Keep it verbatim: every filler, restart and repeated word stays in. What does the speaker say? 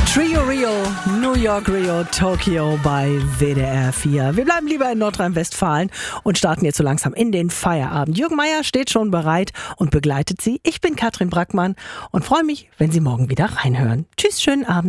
Trio Rio, New York Rio, Tokio bei W D R vier. Wir bleiben lieber in Nordrhein-Westfalen und starten jetzt so langsam in den Feierabend. Jürgen Meier steht schon bereit und begleitet Sie. Ich bin Katrin Brackmann und freue mich, wenn Sie morgen wieder reinhören. Tschüss, schönen Abend.